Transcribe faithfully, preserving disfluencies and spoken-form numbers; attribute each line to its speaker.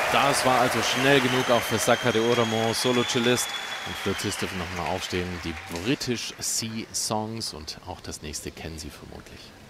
Speaker 1: Das war also schnell genug auch für Saka de Oramo, Solo-Cellist. Und Flötist dürfen nochmal aufstehen. Die British Sea Songs und auch das nächste kennen Sie vermutlich.